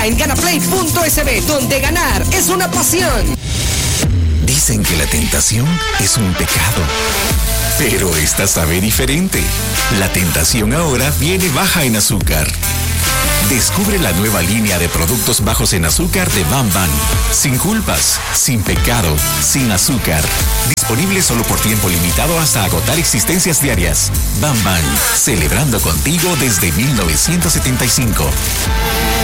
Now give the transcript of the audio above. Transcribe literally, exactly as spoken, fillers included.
En ganaplay punto es be, donde ganar es una pasión. Dicen que la tentación es un pecado, pero esta sabe diferente. La tentación ahora viene baja en azúcar. Descubre la nueva línea de productos bajos en azúcar de Bam Bam. Sin culpas, sin pecado, sin azúcar. Disponible solo por tiempo limitado hasta agotar existencias diarias. Bam Bam, celebrando contigo desde mil novecientos setenta y cinco.